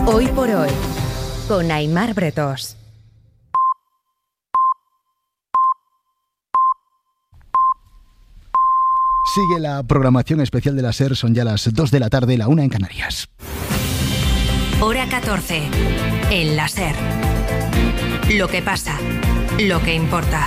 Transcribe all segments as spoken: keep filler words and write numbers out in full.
Hoy por hoy, con Aimar Bretos. Sigue la programación especial de la SER, son ya las dos de la tarde, la una en Canarias. Hora catorce, en la SER. Lo que pasa, lo que importa.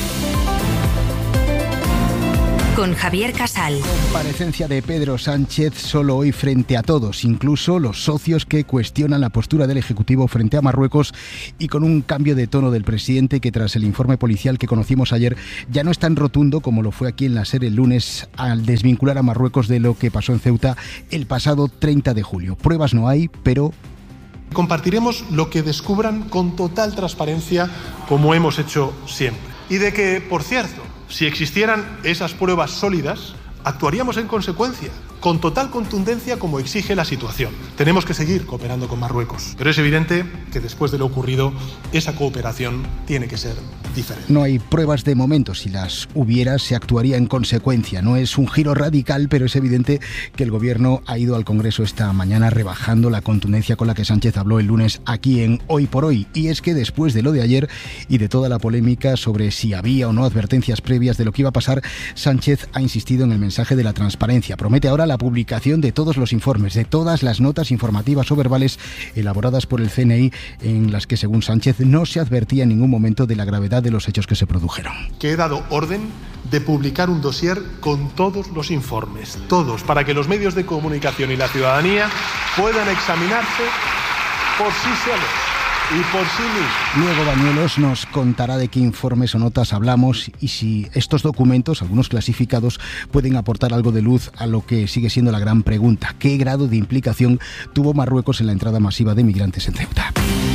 Con Javier Casal. Comparecencia de Pedro Sánchez solo hoy frente a todos, incluso los socios que cuestionan la postura del Ejecutivo frente a Marruecos, y con un cambio de tono del presidente que, tras el informe policial que conocimos ayer, ya no es tan rotundo como lo fue aquí en la SER el lunes al desvincular a Marruecos de lo que pasó en Ceuta el pasado treinta de julio. Pruebas no hay, pero... Compartiremos lo que descubran con total transparencia, como hemos hecho siempre. Y de que, por cierto, si existieran esas pruebas sólidas, actuaríamos en consecuencia, con total contundencia como exige la situación. Tenemos que seguir cooperando con Marruecos, pero es evidente que después de lo ocurrido, esa cooperación tiene que ser diferente. No hay pruebas de momento. Si las hubiera, se actuaría en consecuencia. No es un giro radical, pero es evidente que el Gobierno ha ido al Congreso esta mañana rebajando la contundencia con la que Sánchez habló el lunes aquí en Hoy por Hoy. Y es que después de lo de ayer y de toda la polémica sobre si había o no advertencias previas de lo que iba a pasar, Sánchez ha insistido en el mensaje de la transparencia. Promete ahora la publicación de todos los informes, de todas las notas informativas o verbales elaboradas por el C N I, en las que, según Sánchez, no se advertía en ningún momento de la gravedad de los hechos que se produjeron. Que he dado orden de publicar un dossier con todos los informes, todos, para que los medios de comunicación y la ciudadanía puedan examinarse por sí solos y por sí mismos. Luego Bañuelos nos contará de qué informes o notas hablamos y si estos documentos, algunos clasificados, pueden aportar algo de luz a lo que sigue siendo la gran pregunta: ¿qué grado de implicación tuvo Marruecos en la entrada masiva de migrantes en Ceuta?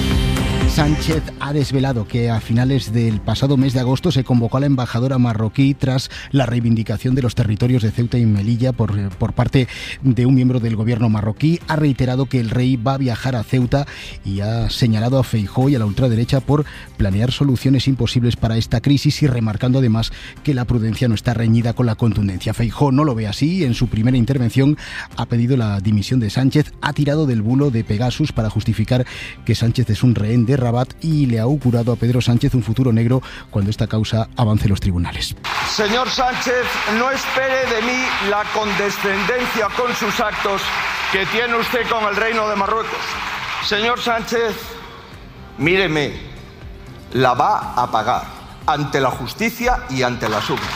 Sánchez ha desvelado que a finales del pasado mes de agosto se convocó a la embajadora marroquí tras la reivindicación de los territorios de Ceuta y Melilla por, por parte de un miembro del gobierno marroquí. Ha reiterado que el rey va a viajar a Ceuta y ha señalado a Feijóo y a la ultraderecha por planear soluciones imposibles para esta crisis, y remarcando además que la prudencia no está reñida con la contundencia. Feijóo no lo ve así. En su primera intervención ha pedido la dimisión de Sánchez, ha tirado del bulo de Pegasus para justificar que Sánchez es un rehén de Rabat y le ha augurado a Pedro Sánchez un futuro negro cuando esta causa avance en los tribunales. Señor Sánchez, no espere de mí la condescendencia con sus actos que tiene usted con el Reino de Marruecos. Señor Sánchez, míreme, la va a pagar ante la justicia y ante las urnas.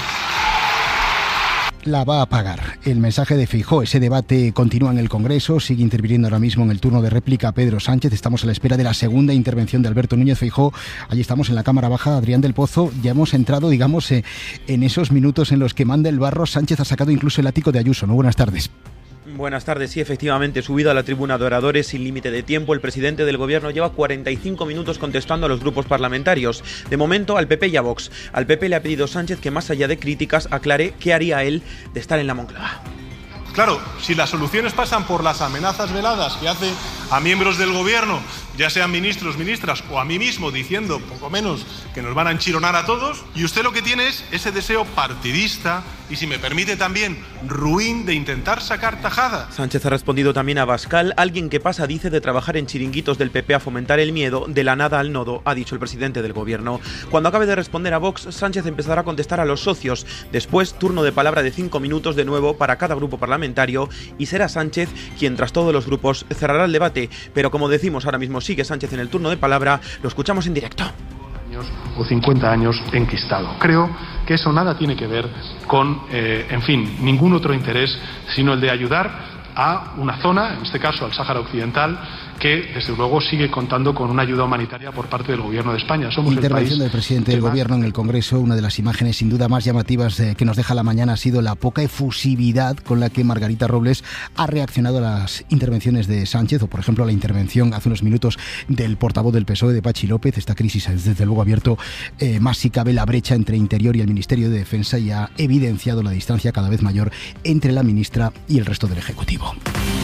La va a pagar. El mensaje de Feijóo. Ese debate continúa en el Congreso, sigue interviniendo ahora mismo en el turno de réplica Pedro Sánchez. Estamos a la espera de la segunda intervención de Alberto Núñez Feijóo. Allí estamos en la Cámara Baja. Adrián del Pozo, ya hemos entrado, digamos, eh, en esos minutos en los que manda el barro. Sánchez ha sacado incluso el ático de Ayuso, ¿no? Buenas tardes. Buenas tardes. Sí, efectivamente, subido a la tribuna de oradores sin límite de tiempo, el presidente del Gobierno lleva cuarenta y cinco minutos contestando a los grupos parlamentarios. De momento, al P P y a Vox. Al P P le ha pedido Sánchez que, más allá de críticas, aclare qué haría él de estar en la Moncloa. Claro, si las soluciones pasan por las amenazas veladas que hace a miembros del Gobierno, ya sean ministros, ministras o a mí mismo, diciendo poco menos que nos van a enchironar a todos, y usted lo que tiene es ese deseo partidista y, si me permite también, ruin de intentar sacar tajada. Sánchez ha respondido también a Bascal. Alguien que pasa, dice, de trabajar en chiringuitos del P P a fomentar el miedo, de la nada al nodo, ha dicho el presidente del Gobierno. Cuando acabe de responder a Vox, Sánchez empezará a contestar a los socios. Después, turno de palabra de cinco minutos de nuevo para cada grupo parlamentario, y será Sánchez quien, tras todos los grupos, cerrará el debate. Pero, como decimos ahora mismo, sigue Sánchez en el turno de palabra. Lo escuchamos en directo. O cincuenta años enquistado. Creo que eso nada tiene que ver con, eh, en fin, ningún otro interés, sino el de ayudar a una zona, en este caso al Sáhara Occidental, que desde luego sigue contando con una ayuda humanitaria por parte del Gobierno de España. Somos Intervención el país del presidente del Gobierno en el Congreso. Una de las imágenes sin duda más llamativas eh, que nos deja la mañana ha sido la poca efusividad con la que Margarita Robles ha reaccionado a las intervenciones de Sánchez, o por ejemplo a la intervención hace unos minutos del portavoz del P S O E, de Pachi López. Esta crisis ha desde luego abierto eh, más si cabe la brecha entre Interior y el Ministerio de Defensa, y ha evidenciado la distancia cada vez mayor entre la ministra y el resto del Ejecutivo.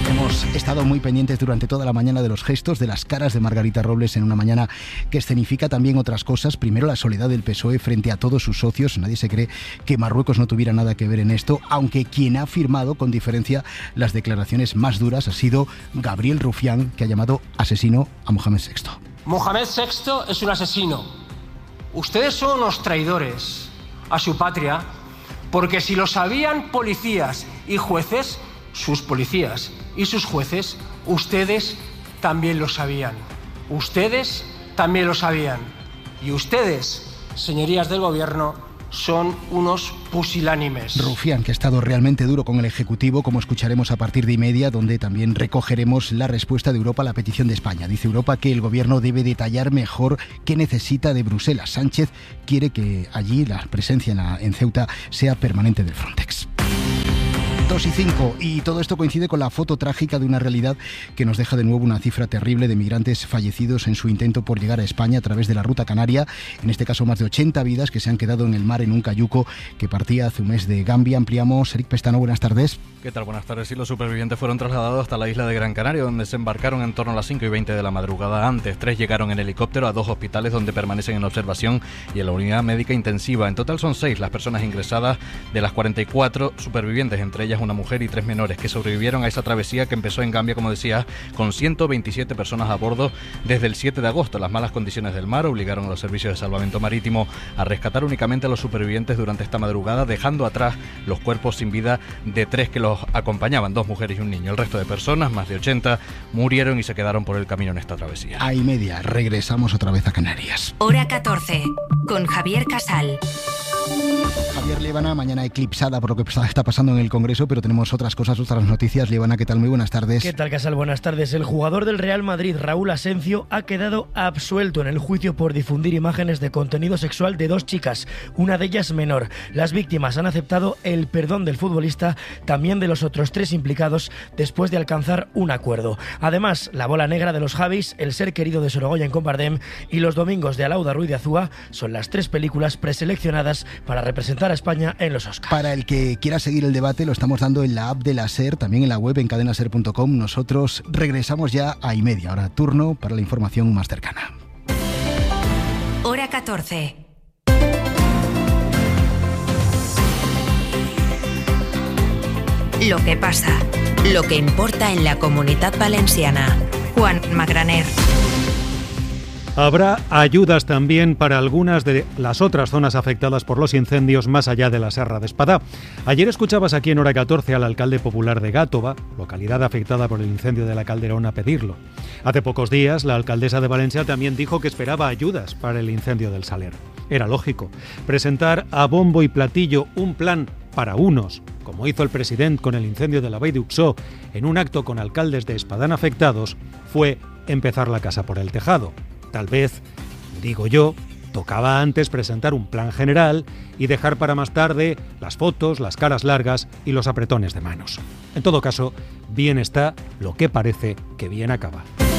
Hemos estado muy pendientes durante toda la mañana de los gestos, de las caras de Margarita Robles en una mañana que escenifica también otras cosas. Primero, la soledad del P S O E frente a todos sus socios. Nadie se cree que Marruecos no tuviera nada que ver en esto, aunque quien ha firmado con diferencia las declaraciones más duras ha sido Gabriel Rufián, que ha llamado asesino a Mohamed sexto. Mohamed sexto es un asesino. Ustedes son unos traidores a su patria, porque si lo sabían policías y jueces, sus policías y sus jueces, ustedes también lo sabían. Ustedes también lo sabían. Y ustedes, señorías del gobierno, son unos pusilánimes. Rufián, que ha estado realmente duro con el Ejecutivo, como escucharemos a partir de y media, donde también recogeremos la respuesta de Europa a la petición de España. Dice Europa que el gobierno debe detallar mejor qué necesita de Bruselas. Sánchez quiere que allí la presencia en, la, en Ceuta sea permanente del Frontex. dos y cinco, y todo esto coincide con la foto trágica de una realidad que nos deja de nuevo una cifra terrible de migrantes fallecidos en su intento por llegar a España a través de la ruta canaria. En este caso, más de ochenta vidas que se han quedado en el mar en un cayuco que partía hace un mes de Gambia. Ampliamos. Eric Pestano, buenas tardes. ¿Qué tal? Buenas tardes. Sí, los supervivientes fueron trasladados hasta la isla de Gran Canaria, donde se embarcaron en torno a las cinco y veinte de la madrugada. Antes, tres llegaron en helicóptero a dos hospitales donde permanecen en observación y en la unidad médica intensiva. En total son seis las personas ingresadas de las cuarenta y cuatro supervivientes, entre ellas una mujer y tres menores, que sobrevivieron a esa travesía que empezó en Gambia, como decía, con ciento veintisiete personas a bordo desde el siete de agosto. Las malas condiciones del mar obligaron a los servicios de salvamento marítimo a rescatar únicamente a los supervivientes durante esta madrugada, dejando atrás los cuerpos sin vida de tres que los acompañaban, dos mujeres y un niño. El resto de personas, más de ochenta, murieron y se quedaron por el camino en esta travesía. A y media, regresamos otra vez a Canarias. Hora catorce, con Javier Casal. Javier, Líbana, mañana eclipsada por lo que está pasando en el Congreso, pero tenemos otras cosas, otras noticias. Líbana, ¿qué tal? Muy buenas tardes. ¿Qué tal, Casal? Buenas tardes. El jugador del Real Madrid, Raúl Asencio, ha quedado absuelto en el juicio por difundir imágenes de contenido sexual de dos chicas, una de ellas menor. Las víctimas han aceptado el perdón del futbolista, también de los otros tres implicados, después de alcanzar un acuerdo. Además, La bola negra de los Javis, El ser querido de Sorogoyen con Bardem y Los domingos de Alauda Ruiz de Azúa son las tres películas preseleccionadas para representar a España en los Oscars. Para el que quiera seguir el debate, lo estamos dando en la app de la SER, también en la web en cadena ser punto com. Nosotros regresamos ya a y media. Ahora turno para la información más cercana. Hora catorce. Lo que pasa, lo que importa en la Comunitat Valenciana. Juan Magraner. Habrá ayudas también para algunas de las otras zonas afectadas por los incendios más allá de la Serra de Espadá. Ayer escuchabas aquí en Hora catorce al alcalde popular de Gátova, localidad afectada por el incendio de la Calderona, pedirlo. Hace pocos días, la alcaldesa de Valencia también dijo que esperaba ayudas para el incendio del Saler. Era lógico. Presentar a bombo y platillo un plan para unos, como hizo el presidente con el incendio de la Vall d'Uxó, en un acto con alcaldes de Espadán afectados, fue empezar la casa por el tejado. Tal vez, digo yo, tocaba antes presentar un plan general y dejar para más tarde las fotos, las caras largas y los apretones de manos. En todo caso, bien está lo que parece que bien acaba.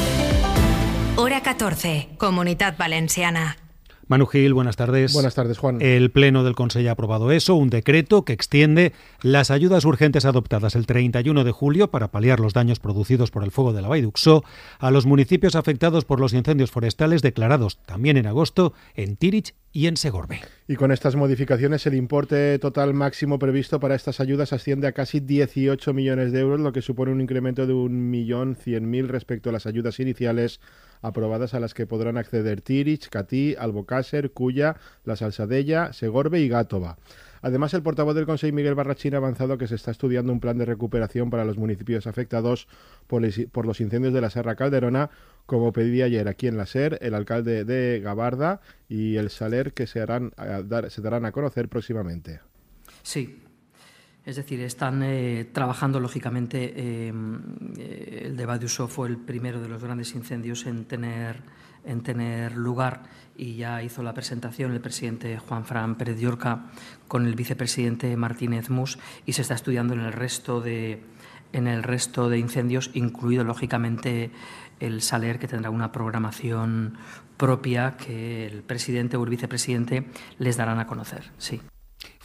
Hora catorce, Comunitat Valenciana. Manu Gil, buenas tardes. Buenas tardes, Juan. El Pleno del Consell ha aprobado eso, un decreto que extiende las ayudas urgentes adoptadas el treinta y uno de julio para paliar los daños producidos por el fuego de la Vall d'Uxó a los municipios afectados por los incendios forestales declarados también en agosto en Tírich y en Segorbe. Y con estas modificaciones el importe total máximo previsto para estas ayudas asciende a casi dieciocho millones de euros, lo que supone un incremento de un millón cien mil respecto a las ayudas iniciales aprobadas, a las que podrán acceder Tírich, Catí, Albocàsser, Culla, La Salzadella, Segorbe y Gátova. Además, el portavoz del Consell, Miguel Barrachín, ha avanzado que se está estudiando un plan de recuperación para los municipios afectados por, les, por los incendios de la Serra Calderona, como pedía ayer aquí en la SER el alcalde de Gabarda y el Saler, que se, harán, a dar, se darán a conocer próximamente. Sí. Es decir, están eh, trabajando, lógicamente, eh, el de Vall d'Uxó fue el primero de los grandes incendios en tener, en tener lugar, y ya hizo la presentación el presidente Juanfran Pérez Llorca con el vicepresidente Martínez Mus, y se está estudiando en el resto de, en el resto de incendios, incluido, lógicamente, el Saler, que tendrá una programación propia que el presidente o el vicepresidente les darán a conocer, sí.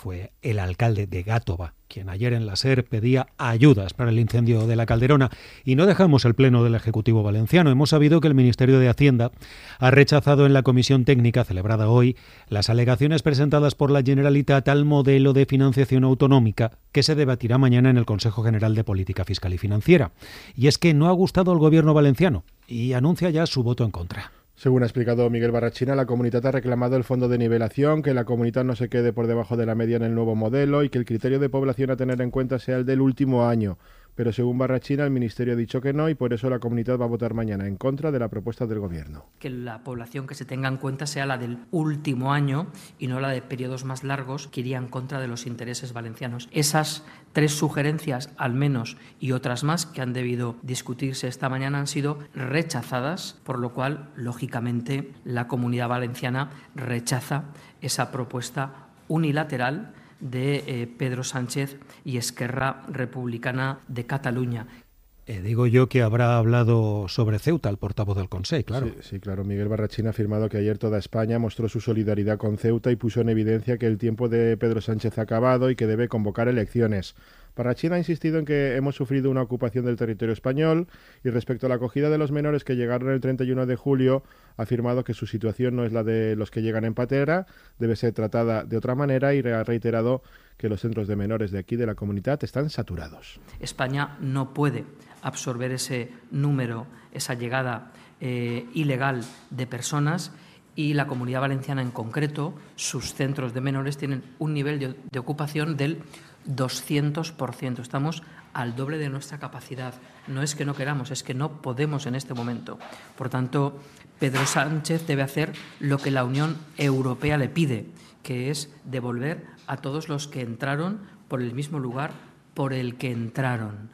fue el alcalde de Gátova, quien ayer en la SER pedía ayudas para el incendio de la Calderona. Y no dejamos el pleno del Ejecutivo valenciano. Hemos sabido que el Ministerio de Hacienda ha rechazado en la comisión técnica celebrada hoy las alegaciones presentadas por la Generalitat al modelo de financiación autonómica que se debatirá mañana en el Consejo General de Política Fiscal y Financiera. Y es que no ha gustado al gobierno valenciano y anuncia ya su voto en contra. Según ha explicado Miguel Barrachina, la comunitat ha reclamado el fondo de nivelación, que la comunidad no se quede por debajo de la media en el nuevo modelo y que el criterio de población a tener en cuenta sea el del último año. Pero según Barrachina, el Ministerio ha dicho que no y por eso la comunidad va a votar mañana en contra de la propuesta del Gobierno. Que la población que se tenga en cuenta sea la del último año y no la de periodos más largos, que iría en contra de los intereses valencianos. Esas tres sugerencias, al menos, y otras más que han debido discutirse esta mañana, han sido rechazadas, por lo cual, lógicamente, la Comunidad Valenciana rechaza esa propuesta unilateral de eh, Pedro Sánchez y Esquerra Republicana de Cataluña. Eh, digo yo que habrá hablado sobre Ceuta el portavoz del Consell, claro. Sí, sí, claro. Miguel Barrachina ha afirmado que ayer toda España mostró su solidaridad con Ceuta y puso en evidencia que el tiempo de Pedro Sánchez ha acabado y que debe convocar elecciones. Barrachina ha insistido en que hemos sufrido una ocupación del territorio español y respecto a la acogida de los menores que llegaron el treinta y uno de julio ha afirmado que su situación no es la de los que llegan en patera, debe ser tratada de otra manera y ha reiterado que los centros de menores de aquí de la comunidad están saturados. España no puede absorber ese número, esa llegada eh, ilegal de personas y la Comunidad Valenciana en concreto, sus centros de menores tienen un nivel de, de ocupación del doscientos por ciento. Estamos al doble de nuestra capacidad. No es que no queramos, es que no podemos en este momento. Por tanto, Pedro Sánchez debe hacer lo que la Unión Europea le pide, que es devolver a todos los que entraron por el mismo lugar por el que entraron.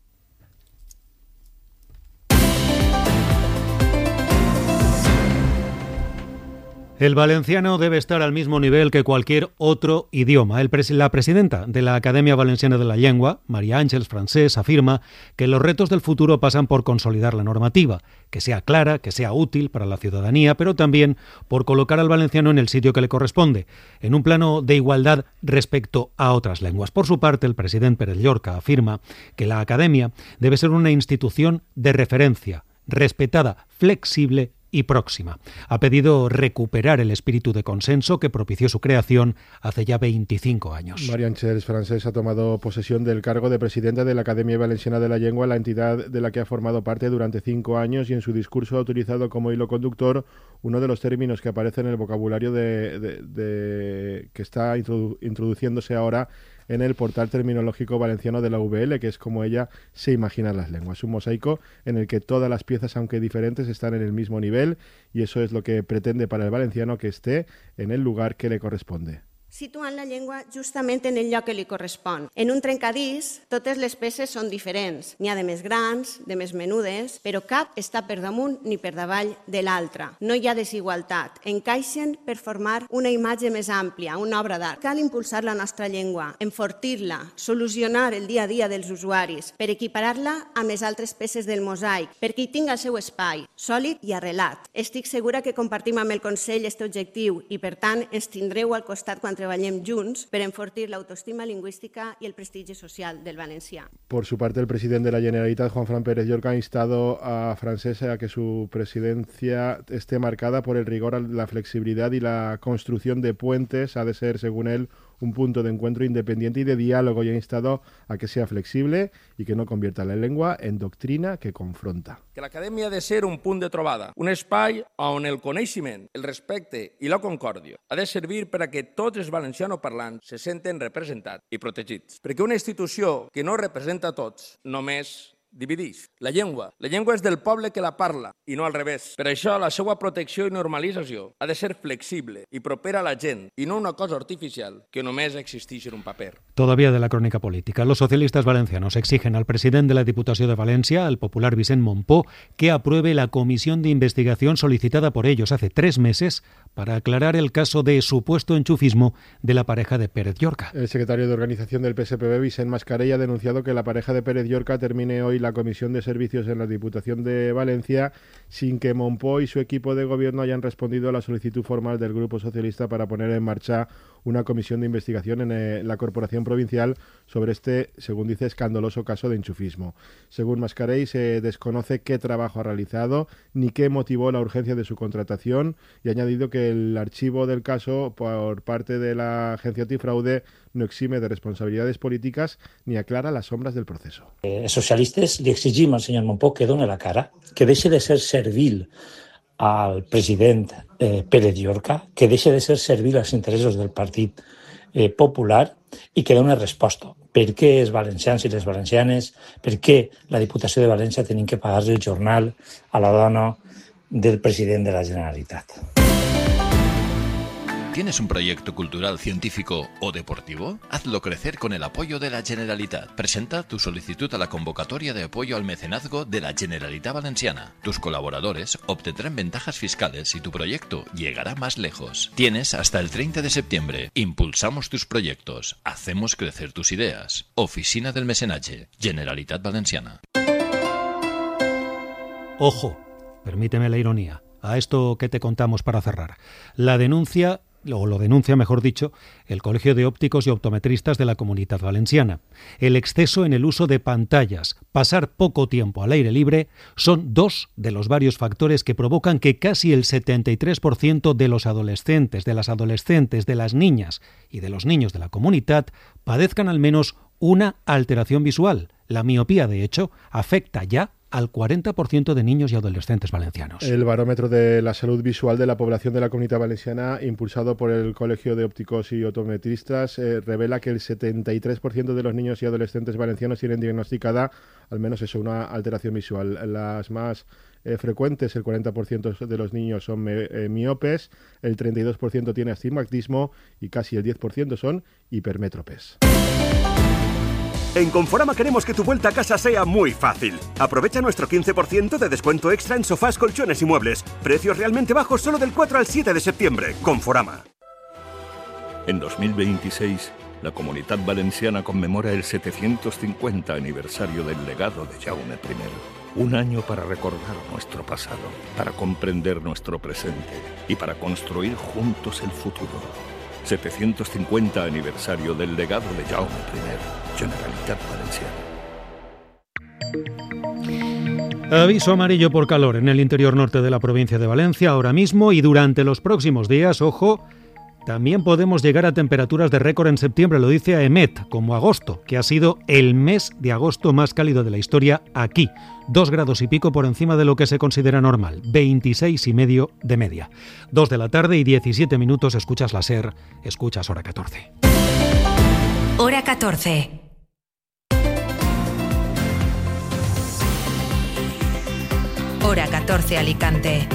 El valenciano debe estar al mismo nivel que cualquier otro idioma. El pres- la presidenta de la Academia Valenciana de la Lengua, María Ángeles Francés, afirma que los retos del futuro pasan por consolidar la normativa, que sea clara, que sea útil para la ciudadanía, pero también por colocar al valenciano en el sitio que le corresponde, en un plano de igualdad respecto a otras lenguas. Por su parte, el presidente Pérez Llorca afirma que la Academia debe ser una institución de referencia, respetada, flexible y próxima. Ha pedido recuperar el espíritu de consenso que propició su creación hace ya veinticinco años. María Ángeles Francés ha tomado posesión del cargo de presidenta de la Academia Valenciana de la Lengua, la entidad de la que ha formado parte durante cinco años, y en su discurso ha utilizado como hilo conductor uno de los términos que aparece en el vocabulario de, de, de, que está introdu- introduciéndose ahora en el portal terminológico valenciano de la U V L, que es como ella se imagina las lenguas. Un mosaico en el que todas las piezas, aunque diferentes, están en el mismo nivel, y eso es lo que pretende para el valenciano, que esté en el lugar que le corresponde. Situant la llengua justament en el lloc que li correspon. En un trencadís, totes les peces són diferents. N'hi ha de més grans, de més menudes, però cap està per damunt ni per davall de l'altra. No hi ha desigualtat. Encaixen per formar una imatge més àmplia, una obra d'art. Cal impulsar la nostra llengua, enfortir-la, solucionar el dia a dia dels usuaris, per equiparar-la amb les altres peces del mosaic, perquè hi tingui el seu espai, sòlid i arrelat. Estic segura que compartim amb el Consell este objectiu i, per tant, ens tindreu al costat quan treballem junts per enfortir la autoestima lingüística y el prestigio social del valencià. Por su parte, el presidente de la Generalitat, Juanfran Pérez Llorca, ha instado a Francés a que su presidencia esté marcada por el rigor, la flexibilidad y la construcción de puentes. Ha de ser, según él, un punto de encuentro independiente y de diálogo, y ha instado a que sea flexible y que no convierta la lengua en doctrina que confronta. Que l'Acadèmia ha de ser un punt de trobada, un espai on el coneixement, el respecte i la concòrdia ha de servir per a que tots els valencianoparlants se senten representats i protegits. Perquè una institució que no representa a tots només divideix. La llengua. La llengua és del poble que la parla i no al revés. Per això la seva protecció i normalització ha de ser flexible i propera a la gent i no una cosa artificial que només existeix en un paper. Todavía de la crónica política. Los socialistas valencianos exigen al presidente de la Diputación de Valencia, al popular Vicent Mompó, que apruebe la comisión de investigación solicitada por ellos hace tres meses para aclarar el caso de supuesto enchufismo de la pareja de Pérez Llorca. El secretario de organización del P S P B, Vicent Mascarell, ha denunciado que la pareja de Pérez Llorca termine hoy la Comisión de Servicios en la Diputación de Valencia sin que Mompó y su equipo de gobierno hayan respondido a la solicitud formal del Grupo Socialista para poner en marcha una comisión de investigación en eh, la Corporación Provincial sobre este, según dice, escandaloso caso de enchufismo. Según Mascarell, se desconoce qué trabajo ha realizado ni qué motivó la urgencia de su contratación, y ha añadido que el archivo del caso por parte de la agencia antifraude no exime de responsabilidades políticas ni aclara las sombras del proceso. Eh, els socialistes li exigim al senyor Montpó que doni la cara, que deixe de ser servil al president eh, Pérez Llorca, que deixe de ser servil als interessos del Partit eh, Popular i que doni resposta. Per què els valencians i les valencianes, per què la Diputació de València tenim que pagar el jornal a la dona del president de la Generalitat. ¿Tienes un proyecto cultural, científico o deportivo? Hazlo crecer con el apoyo de la Generalitat. Presenta tu solicitud a la convocatoria de apoyo al mecenazgo de la Generalitat Valenciana. Tus colaboradores obtendrán ventajas fiscales y tu proyecto llegará más lejos. Tienes hasta el treinta de septiembre. Impulsamos tus proyectos. Hacemos crecer tus ideas. Oficina del Mecenatge. Generalitat Valenciana. Ojo, permíteme la ironía, a esto que te contamos para cerrar. La denuncia... o lo denuncia, mejor dicho, el Colegio de Ópticos y Optometristas de la Comunitat Valenciana. El exceso en el uso de pantallas, pasar poco tiempo al aire libre, son dos de los varios factores que provocan que casi el setenta y tres por ciento de los adolescentes, de las adolescentes, de las niñas y de los niños de la Comunitat padezcan al menos una alteración visual. La miopía, de hecho, afecta ya al cuarenta por ciento de niños y adolescentes valencianos. El barómetro de la salud visual de la población de la Comunidad Valenciana, impulsado por el Colegio de Ópticos y Optometristas, eh, revela que el setenta y tres por ciento de los niños y adolescentes valencianos tienen diagnosticada al menos eso, una alteración visual. Las más eh, frecuentes, el cuarenta por ciento de los niños son me, eh, miopes, el treinta y dos por ciento tiene astigmatismo y casi el diez por ciento son hipermétropes. En Conforama queremos que tu vuelta a casa sea muy fácil. Aprovecha nuestro quince por ciento de descuento extra en sofás, colchones y muebles. Precios realmente bajos solo del cuatro al siete de septiembre. Conforama. En dos mil veintiséis, la Comunitat Valenciana conmemora el setecientos cincuenta aniversario del legado de Jaume primero. Un año para recordar nuestro pasado, para comprender nuestro presente y para construir juntos el futuro. setecientos cincuenta aniversario del legado de Jaume primero, Generalitat Valenciana. Aviso amarillo por calor en el interior norte de la provincia de Valencia ahora mismo y durante los próximos días, ojo, también podemos llegar a temperaturas de récord en septiembre, lo dice AEMET, como agosto, que ha sido el mes de agosto más cálido de la historia aquí. Dos grados y pico por encima de lo que se considera normal, veintiséis y medio de media. Dos de la tarde y diecisiete minutos, escuchas la SER, escuchas Hora catorce. Hora catorce. Hora catorce Alicante.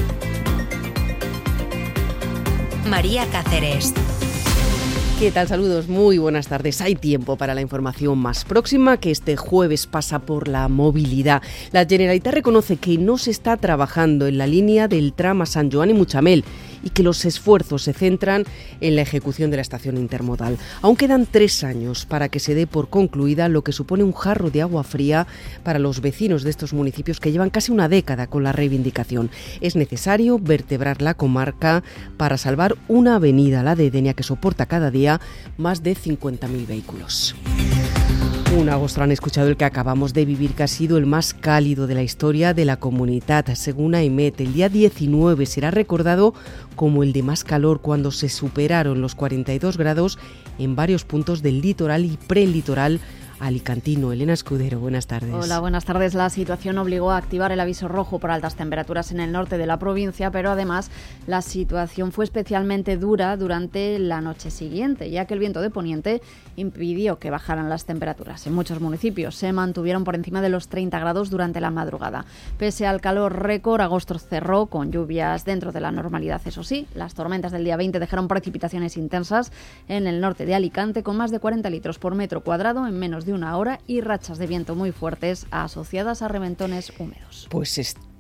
María Cáceres. ¿Qué tal? Saludos, muy buenas tardes. Hay tiempo para la información más próxima, que este jueves pasa por la movilidad. La Generalitat reconoce que no se está trabajando en la línea del tram a Sant Joan y Mutxamel y que los esfuerzos se centran en la ejecución de la estación intermodal. Aún quedan tres años para que se dé por concluida, lo que supone un jarro de agua fría para los vecinos de estos municipios que llevan casi una década con la reivindicación. Es necesario vertebrar la comarca para salvar una avenida, la de Edenia, que soporta cada día más de cincuenta mil vehículos. Un agosto, han escuchado, el que acabamos de vivir, que ha sido el más cálido de la historia de la comunidad. Según AEMET, el día diecinueve será recordado como el de más calor, cuando se superaron los cuarenta y dos grados en varios puntos del litoral y prelitoral alicantino. Elena Escudero, buenas tardes. Hola, buenas tardes. La situación obligó a activar el aviso rojo por altas temperaturas en el norte de la provincia, pero además la situación fue especialmente dura durante la noche siguiente, ya que el viento de poniente impidió que bajaran las temperaturas. En muchos municipios se mantuvieron por encima de los treinta grados durante la madrugada. Pese al calor récord, agosto cerró con lluvias dentro de la normalidad, eso sí. Las tormentas del día veinte dejaron precipitaciones intensas en el norte de Alicante, con más de cuarenta litros por metro cuadrado en menos de una hora, y rachas de viento muy fuertes asociadas a reventones húmedos. Pues es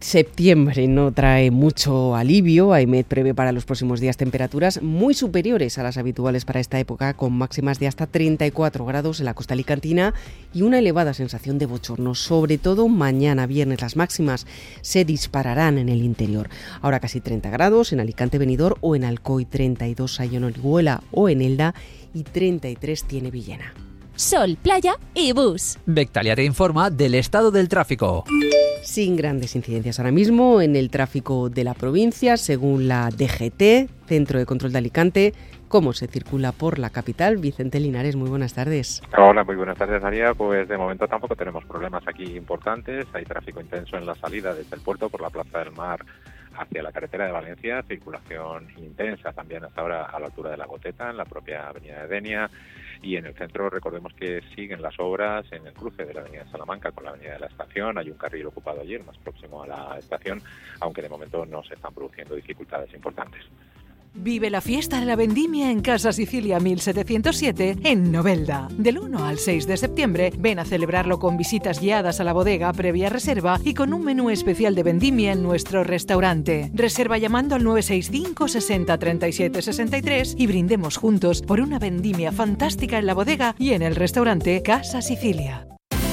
septiembre no trae mucho alivio. AEMET prevé para los próximos días temperaturas muy superiores a las habituales para esta época, con máximas de hasta treinta y cuatro grados en la costa alicantina y una elevada sensación de bochorno. Sobre todo mañana viernes las máximas se dispararán en el interior. Ahora casi treinta grados en Alicante, Benidorm o en Alcoy, treinta y dos hay en Orihuela o en Elda y treinta y tres tiene Villena. Sol, playa y bus. Bectalia te informa del estado del tráfico. Sin grandes incidencias ahora mismo en el tráfico de la provincia, según la D G T, Centro de Control de Alicante. ¿Cómo se circula por la capital? Vicente Linares, muy buenas tardes. Hola, muy buenas tardes, María. Pues de momento tampoco tenemos problemas aquí importantes. Hay tráfico intenso en la salida desde el puerto por la Plaza del Mar hacia la carretera de Valencia, circulación intensa también hasta ahora a la altura de la Goteta, en la propia avenida de Denia, y en el centro recordemos que siguen las obras en el cruce de la avenida de Salamanca con la avenida de la Estación. Hay un carril ocupado ayer más próximo a la estación, aunque de momento no se están produciendo dificultades importantes. Vive la fiesta de la vendimia en Casa Sicilia mil setecientos siete en Novelda. Del uno al seis de septiembre, ven a celebrarlo con visitas guiadas a la bodega previa reserva y con un menú especial de vendimia en nuestro restaurante. Reserva llamando al nueve seis cinco sesenta treinta y siete sesenta y tres y brindemos juntos por una vendimia fantástica en la bodega y en el restaurante Casa Sicilia.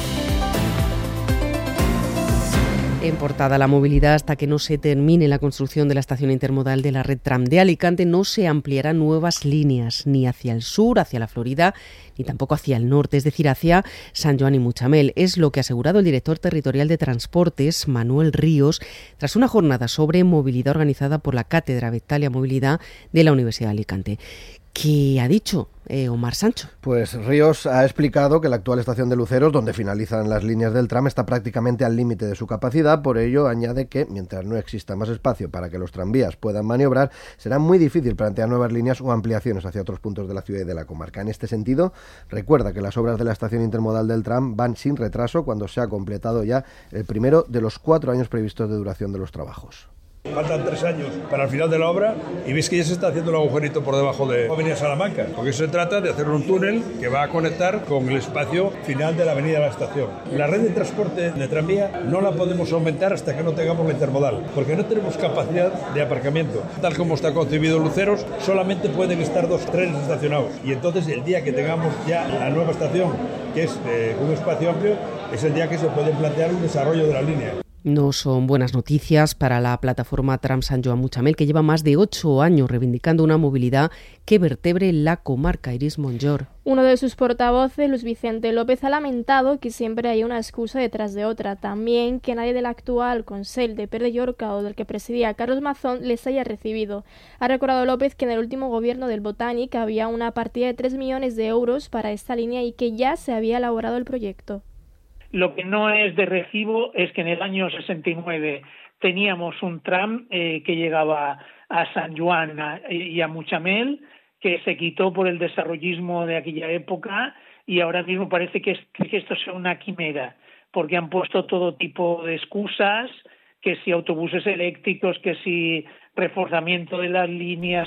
En portada, la movilidad. Hasta que no se termine la construcción de la estación intermodal de la red tram de Alicante, no se ampliarán nuevas líneas, ni hacia el sur, hacia la Florida, ni tampoco hacia el norte, es decir, hacia San Joan y Mutxamel. Es lo que ha asegurado el director territorial de Transportes, Manuel Ríos, tras una jornada sobre movilidad organizada por la Cátedra Bectalia Movilidad de la Universidad de Alicante. ¿Qué ha dicho eh, Omar Sancho? Pues Ríos ha explicado que la actual estación de Luceros, donde finalizan las líneas del tram, está prácticamente al límite de su capacidad. Por ello, añade que, mientras no exista más espacio para que los tranvías puedan maniobrar, será muy difícil plantear nuevas líneas o ampliaciones hacia otros puntos de la ciudad y de la comarca. En este sentido, recuerda que las obras de la estación intermodal del tram van sin retraso cuando se ha completado ya el primero de los cuatro años previstos de duración de los trabajos. Faltan tres años para el final de la obra y veis que ya se está haciendo un agujerito por debajo de Avenida Salamanca, porque se trata de hacer un túnel que va a conectar con el espacio final de la Avenida de la Estación. La red de transporte de tranvía no la podemos aumentar hasta que no tengamos la intermodal, porque no tenemos capacidad de aparcamiento. Tal como está concebido Luceros, solamente pueden estar dos trenes estacionados, y entonces el día que tengamos ya la nueva estación, que es eh, un espacio amplio, es el día que se puede plantear un desarrollo de la línea. No son buenas noticias para la plataforma Tram San Joan Mutxamel, que lleva más de ocho años reivindicando una movilidad que vertebre la comarca. Iris Monjor. Uno de sus portavoces, Luis Vicente López, ha lamentado que siempre hay una excusa detrás de otra. También que nadie del actual Consell de Pere de Llorca o del que presidía Carlos Mazón les haya recibido. Ha recordado López que en el último gobierno del Botànic había una partida de tres millones de euros para esta línea y que ya se había elaborado el proyecto. Lo que no es de recibo es que en el año sesenta y nueve teníamos un tram eh, que llegaba a San Joan a, y a Mutxamel, que se quitó por el desarrollismo de aquella época, y ahora mismo parece que, es, que esto sea una quimera, porque han puesto todo tipo de excusas, que si autobuses eléctricos, que si reforzamiento de las líneas.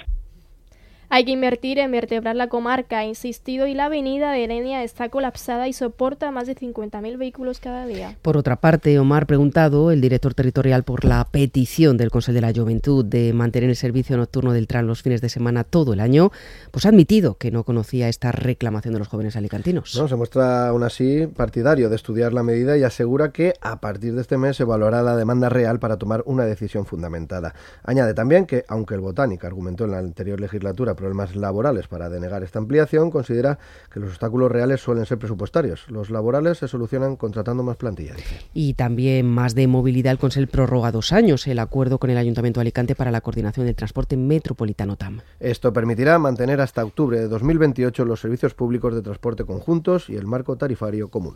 Hay que invertir en vertebrar la comarca, ha insistido, y la avenida de Denia está colapsada y soporta más de cincuenta mil vehículos cada día. Por otra parte, Omar preguntado, el director territorial, por la petición del Consell de la Juventud de mantener el servicio nocturno del tram los fines de semana todo el año, pues ha admitido que no conocía esta reclamación de los jóvenes alicantinos. No, se muestra aún así partidario de estudiar la medida y asegura que a partir de este mes se evaluará la demanda real para tomar una decisión fundamentada. Añade también que, aunque el Botànic argumentó en la anterior legislatura problemas laborales para denegar esta ampliación, considera que los obstáculos reales suelen ser presupuestarios. Los laborales se solucionan contratando más plantilla, dice. Y también más de movilidad. El Consell prorroga dos años el acuerdo con el Ayuntamiento de Alicante para la coordinación del transporte metropolitano T A M. Esto permitirá mantener hasta octubre de dos mil veintiocho los servicios públicos de transporte conjuntos y el marco tarifario común.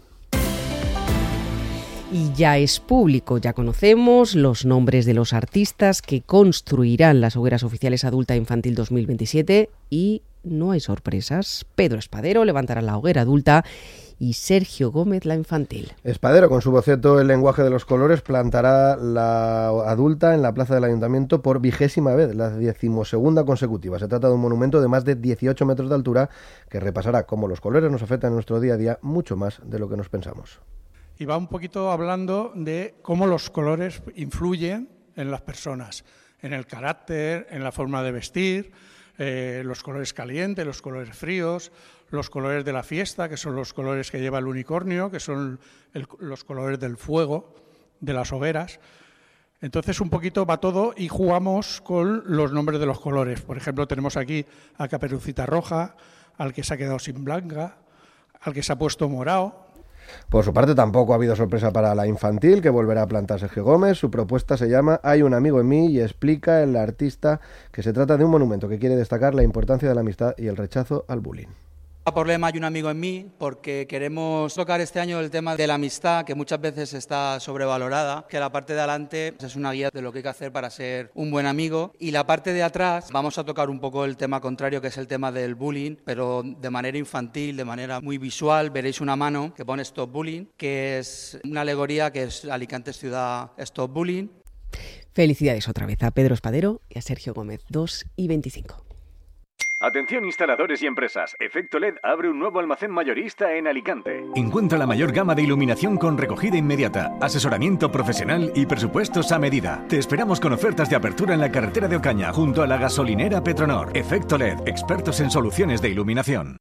Y ya es público, ya conocemos los nombres de los artistas que construirán las hogueras oficiales adulta e infantil dos mil veintisiete y no hay sorpresas. Pedro Espadero levantará la hoguera adulta y Sergio Gómez la infantil. Espadero, con su boceto El lenguaje de los colores, plantará la adulta en la plaza del Ayuntamiento por vigésima vez, la decimosegunda consecutiva. Se trata de un monumento de más de dieciocho metros de altura que repasará cómo los colores nos afectan en nuestro día a día mucho más de lo que nos pensamos. y va un poquito hablando de cómo los colores influyen en las personas, en el carácter, en la forma de vestir, eh, los colores calientes, los colores fríos, los colores de la fiesta, que son los colores que lleva el unicornio, que son el, los colores del fuego, de las hogueras. Entonces, un poquito va todo y jugamos con los nombres de los colores. Por ejemplo, tenemos aquí a Caperucita Roja, al que se ha quedado sin blanca, al que se ha puesto morado. Por su parte, tampoco ha habido sorpresa para la infantil, que volverá a plantar Sergio Gómez. Su propuesta se llama Hay un amigo en mí y explica el artista que se trata de un monumento que quiere destacar la importancia de la amistad y el rechazo al bullying. Problema Hay un amigo en mí, porque queremos tocar este año el tema de la amistad, que muchas veces está sobrevalorada, que la parte de adelante es una guía de lo que hay que hacer para ser un buen amigo, y la parte de atrás vamos a tocar un poco el tema contrario, que es el tema del bullying, pero de manera infantil, de manera muy visual. Veréis una mano que pone Stop Bullying, que es una alegoría que es Alicante es ciudad Stop Bullying. Felicidades otra vez a Pedro Espadero y a Sergio Gómez, dos y veinticinco. Atención instaladores y empresas, Efecto L E D abre un nuevo almacén mayorista en Alicante. Encuentra la mayor gama de iluminación con recogida inmediata, asesoramiento profesional y presupuestos a medida. Te esperamos con ofertas de apertura en la carretera de Ocaña, junto a la gasolinera Petronor. Efecto L E D, expertos en soluciones de iluminación.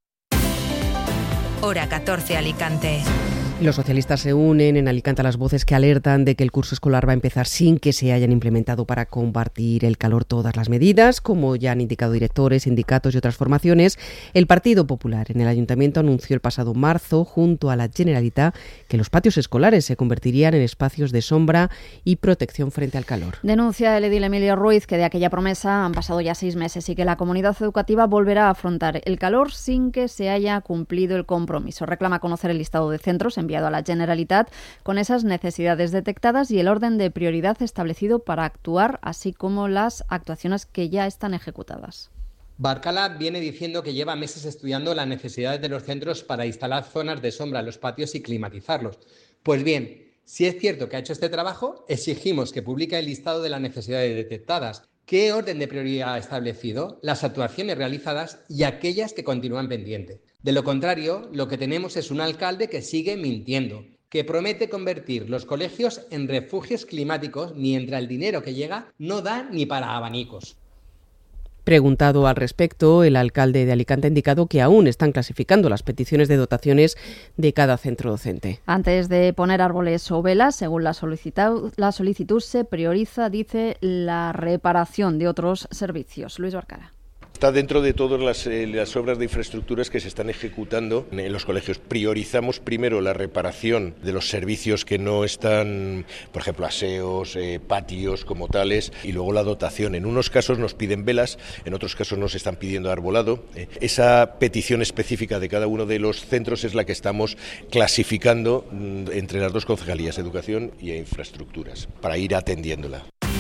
Hora catorce, Alicante. Los socialistas se unen en Alicante a las voces que alertan de que el curso escolar va a empezar sin que se hayan implementado para combatir el calor todas las medidas, como ya han indicado directores, sindicatos y otras formaciones. El Partido Popular en el Ayuntamiento anunció el pasado marzo, junto a la Generalitat, que los patios escolares se convertirían en espacios de sombra y protección frente al calor. Denuncia el edil Emilio Ruiz que de aquella promesa han pasado ya seis meses y que la comunidad educativa volverá a afrontar el calor sin que se haya cumplido el compromiso. Reclama conocer el listado de centros en enviado a la Generalitat con esas necesidades detectadas y el orden de prioridad establecido para actuar, así como las actuaciones que ya están ejecutadas. Barcala viene diciendo que lleva meses estudiando las necesidades de los centros para instalar zonas de sombra en los patios y climatizarlos. Pues bien, si es cierto que ha hecho este trabajo, exigimos que publique el listado de las necesidades detectadas, qué orden de prioridad ha establecido, las actuaciones realizadas y aquellas que continúan pendientes. De lo contrario, lo que tenemos es un alcalde que sigue mintiendo, que promete convertir los colegios en refugios climáticos mientras el dinero que llega no da ni para abanicos. Preguntado al respecto, el alcalde de Alicante ha indicado que aún están clasificando las peticiones de dotaciones de cada centro docente. Antes de poner árboles o velas, según la solicitud, la solicitud se prioriza, dice, la reparación de otros servicios. Luis Barcara. Está dentro de todas las, eh, las obras de infraestructuras que se están ejecutando en los colegios. Priorizamos primero la reparación de los servicios que no están, por ejemplo, aseos, eh, patios como tales, y luego la dotación. En unos casos nos piden velas, en otros casos nos están pidiendo arbolado. Eh, esa petición específica de cada uno de los centros es la que estamos clasificando mm, entre las dos concejalías, Educación y Infraestructuras, para ir atendiéndola.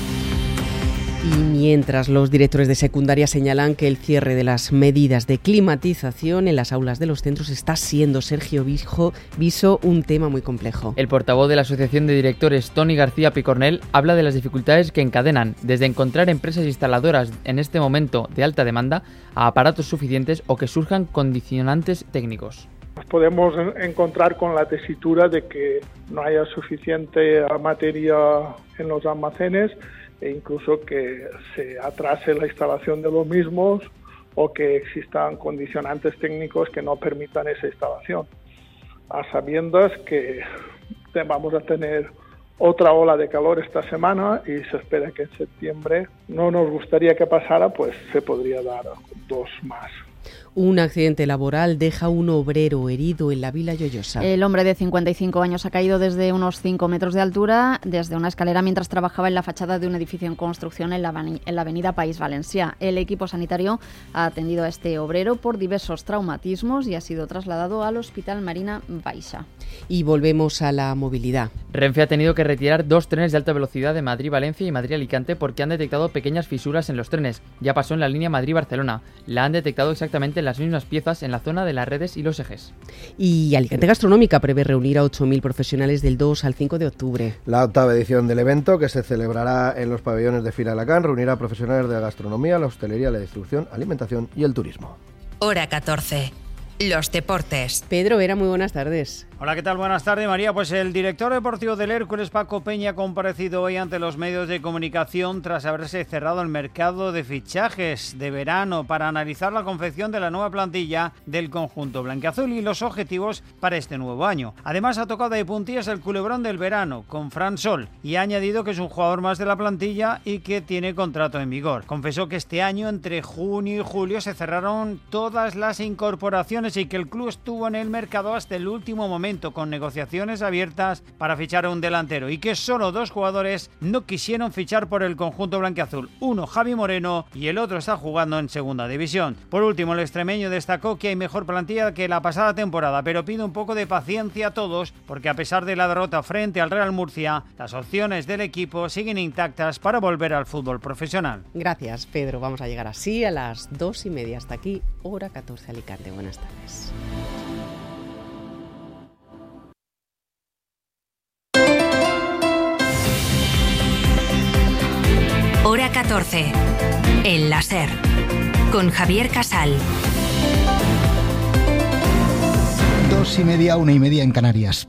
Y mientras los directores de secundaria señalan que el cierre de las medidas de climatización en las aulas de los centros está siendo, Sergio Viso, un tema muy complejo. El portavoz de la Asociación de Directores, Toni García Picornell, habla de las dificultades que encadenan, desde encontrar empresas instaladoras en este momento de alta demanda a aparatos suficientes o que surjan condicionantes técnicos. Podemos encontrar con la tesitura de que no haya suficiente materia en los almacenes e incluso que se atrase la instalación de los mismos o que existan condicionantes técnicos que no permitan esa instalación. A sabiendas que vamos a tener otra ola de calor esta semana y se espera que en septiembre, no nos gustaría que pasara, pues se podría dar dos más. Un accidente laboral deja un obrero herido en la Vila Lloyosa. El hombre de cincuenta y cinco años ha caído desde unos cinco metros de altura desde una escalera mientras trabajaba en la fachada de un edificio en construcción en la, en la avenida País Valencià. El equipo sanitario ha atendido a este obrero por diversos traumatismos y ha sido trasladado al Hospital Marina Baixa. Y volvemos a la movilidad. Renfe ha tenido que retirar dos trenes de alta velocidad de Madrid-Valencia y Madrid-Alicante porque han detectado pequeñas fisuras en los trenes. Ya pasó en la línea Madrid-Barcelona. La han detectado exactamente en las mismas piezas en la zona de las redes y los ejes. Y Alicante Gastronómica prevé reunir a ocho mil profesionales del dos al cinco de octubre. La octava edición del evento, que se celebrará en los pabellones de Fira Alacant, reunirá a profesionales de la gastronomía, la hostelería, la distribución, alimentación y el turismo. Hora catorce. Los deportes. Pedro Vera, muy buenas tardes. Hola, ¿qué tal? Buenas tardes, María. Pues el director deportivo del Hércules, Paco Peña, ha comparecido hoy ante los medios de comunicación tras haberse cerrado el mercado de fichajes de verano para analizar la confección de la nueva plantilla del conjunto blanquiazul y los objetivos para este nuevo año. Además, ha tocado de puntillas el culebrón del verano con Fran Sol y ha añadido que es un jugador más de la plantilla y que tiene contrato en vigor. Confesó que este año, entre junio y julio, se cerraron todas las incorporaciones y que el club estuvo en el mercado hasta el último momento, con negociaciones abiertas para fichar a un delantero, y que solo dos jugadores no quisieron fichar por el conjunto blanquiazul, uno Javi Moreno y el otro está jugando en segunda división. Por último, el extremeño destacó que hay mejor plantilla que la pasada temporada, pero pide un poco de paciencia a todos porque a pesar de la derrota frente al Real Murcia, las opciones del equipo siguen intactas para volver al fútbol profesional. Gracias, Pedro. Vamos a llegar así a las dos y media. Hasta aquí, hora catorce Alicante. Buenas tardes. Hora catorce, El Láser, con Javier Casal. Dos y media, una y media en Canarias.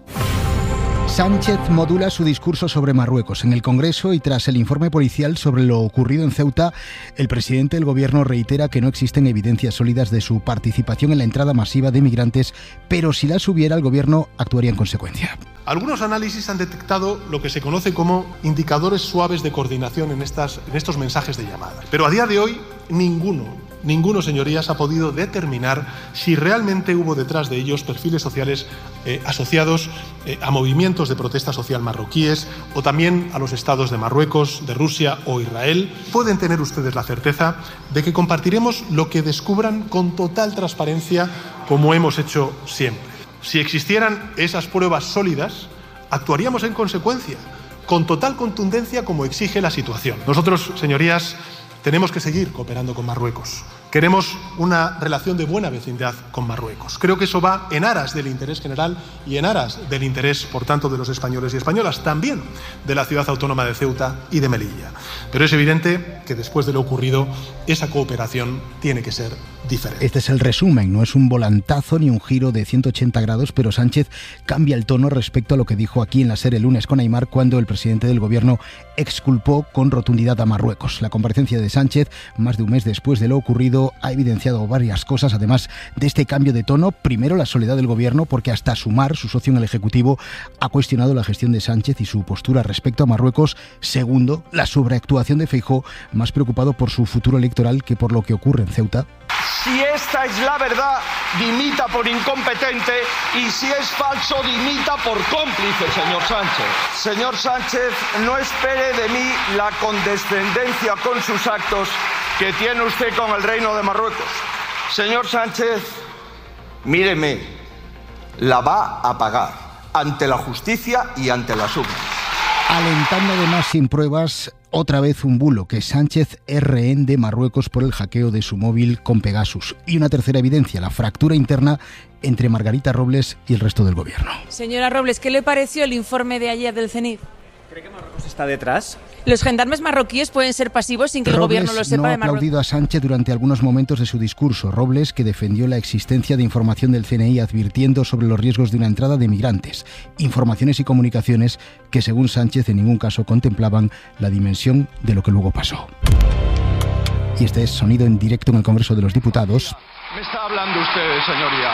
Sánchez modula su discurso sobre Marruecos. En el Congreso y tras el informe policial sobre lo ocurrido en Ceuta, el presidente del Gobierno reitera que no existen evidencias sólidas de su participación en la entrada masiva de migrantes, pero si las hubiera, el Gobierno actuaría en consecuencia. Algunos análisis han detectado lo que se conoce como indicadores suaves de coordinación en, estas, en estos mensajes de llamada. Pero a día de hoy, ninguno, ninguno, señorías, ha podido determinar si realmente hubo detrás de ellos perfiles sociales eh, asociados eh, a movimientos de protesta social marroquíes o también a los estados de Marruecos, de Rusia o Israel. Pueden tener ustedes la certeza de que compartiremos lo que descubran con total transparencia, como hemos hecho siempre. Si existieran esas pruebas sólidas, actuaríamos en consecuencia, con total contundencia como exige la situación. Nosotros, señorías, tenemos que seguir cooperando con Marruecos. Queremos una relación de buena vecindad con Marruecos. Creo que eso va en aras del interés general y en aras del interés, por tanto, de los españoles y españolas, también de la ciudad autónoma de Ceuta y de Melilla. Pero es evidente que después de lo ocurrido, esa cooperación tiene que ser diferente. Este es el resumen, no es un volantazo ni un giro de ciento ochenta grados, pero Sánchez cambia el tono respecto a lo que dijo aquí en la SER el lunes con Aimar, cuando el presidente del Gobierno exculpó con rotundidad a Marruecos. La comparecencia de Sánchez, más de un mes después de lo ocurrido, ha evidenciado varias cosas, además de este cambio de tono. Primero, la soledad del Gobierno, porque hasta Sumar, su socio en el Ejecutivo, ha cuestionado la gestión de Sánchez y su postura respecto a Marruecos. Segundo, la sobreactuación de Feijóo, más preocupado por su futuro electoral que por lo que ocurre en Ceuta. Si esta es la verdad, dimita por incompetente, y si es falso, dimita por cómplice, señor Sánchez. Señor Sánchez, no espere de mí la condescendencia con sus actos que tiene usted con el Reino de Marruecos. Señor Sánchez, míreme, la va a pagar ante la justicia y ante las urnas. Alentando además sin pruebas otra vez un bulo, que Sánchez es rehén de Marruecos por el hackeo de su móvil con Pegasus. Y una tercera evidencia, la fractura interna entre Margarita Robles y el resto del Gobierno. Señora Robles, ¿qué le pareció el informe de ayer del CENIF? ¿Cree que Marruecos está detrás? Los gendarmes marroquíes pueden ser pasivos sin que el Robles Gobierno lo sepa no ha de Marruecos. aplaudido a Sánchez durante algunos momentos de su discurso. Robles, que defendió la existencia de información del C N I advirtiendo sobre los riesgos de una entrada de migrantes. Informaciones y comunicaciones que, según Sánchez, en ningún caso contemplaban la dimensión de lo que luego pasó. Y este es sonido en directo en el Congreso de los Diputados. Me está hablando usted, señoría.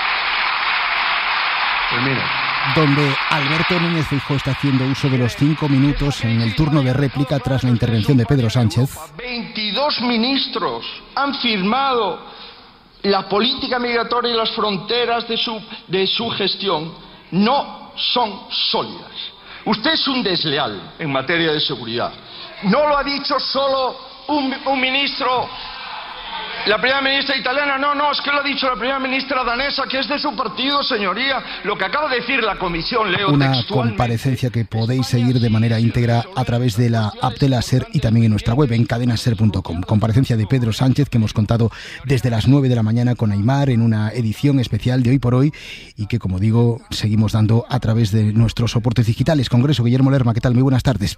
Pues mire. Donde Alberto Núñez Feijóo está haciendo uso de los cinco minutos en el turno de réplica tras la intervención de Pedro Sánchez. veintidós ministros han firmado la política migratoria y las fronteras de su, de su gestión. No son sólidas. Usted es un desleal en materia de seguridad. No lo ha dicho solo un, un ministro... La primera ministra italiana, no, no, es que lo ha dicho la primera ministra danesa, que es de su partido, señoría. Lo que acaba de decir la comisión, leo Una textualmente. comparecencia que podéis seguir de manera íntegra a través de la app de la SER y también en nuestra web, en cadena ser punto com. Comparecencia de Pedro Sánchez que hemos contado desde las nueve de la mañana con Aimar en una edición especial de Hoy por Hoy y que, como digo, seguimos dando a través de nuestros soportes digitales. Congreso, Guillermo Lerma, ¿qué tal? Muy buenas tardes.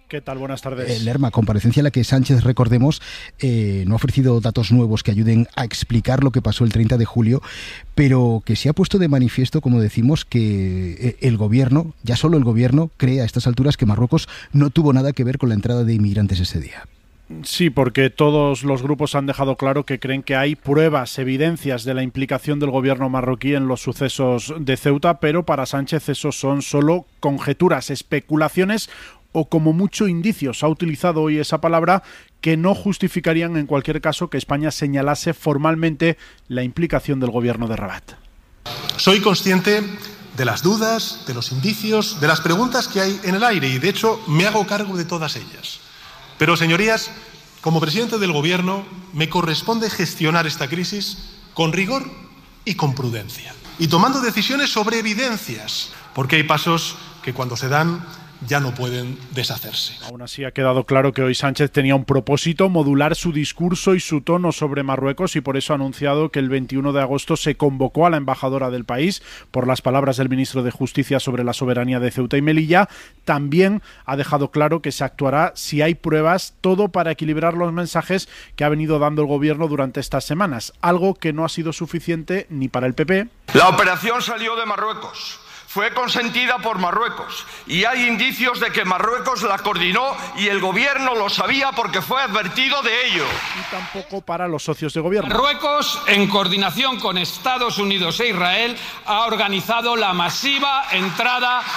¿Qué tal? Buenas tardes. Eh, Lerma, comparecencia en la que Sánchez, recordemos, eh, no ha ofrecido datos nuevos que ayuden a explicar lo que pasó el treinta de julio, pero que se ha puesto de manifiesto, como decimos, que el gobierno, ya solo el gobierno, cree a estas alturas que Marruecos no tuvo nada que ver con la entrada de inmigrantes ese día. Sí, porque todos los grupos han dejado claro que creen que hay pruebas, evidencias de la implicación del gobierno marroquí en los sucesos de Ceuta, pero para Sánchez esos son solo conjeturas, especulaciones o como mucho indicios. Ha utilizado hoy esa palabra que no justificarían en cualquier caso que España señalase formalmente la implicación del gobierno de Rabat. Soy consciente de las dudas, de los indicios, de las preguntas que hay en el aire y de hecho me hago cargo de todas ellas. Pero, señorías, como presidente del Gobierno, me corresponde gestionar esta crisis con rigor y con prudencia. Y tomando decisiones sobre evidencias, porque hay pasos que cuando se dan ya no pueden deshacerse. Aún así ha quedado claro que hoy Sánchez tenía un propósito, modular su discurso y su tono sobre Marruecos, y por eso ha anunciado que el veintiuno de agosto se convocó a la embajadora del país por las palabras del ministro de Justicia sobre la soberanía de Ceuta y Melilla. También ha dejado claro que se actuará si hay pruebas, todo para equilibrar los mensajes que ha venido dando el gobierno durante estas semanas, algo que no ha sido suficiente ni para el P P. La operación salió de Marruecos. Fue consentida por Marruecos y hay indicios de que Marruecos la coordinó y el gobierno lo sabía porque fue advertido de ello. Y tampoco para los socios de gobierno. Marruecos, en coordinación con Estados Unidos e Israel, ha organizado la masiva entrada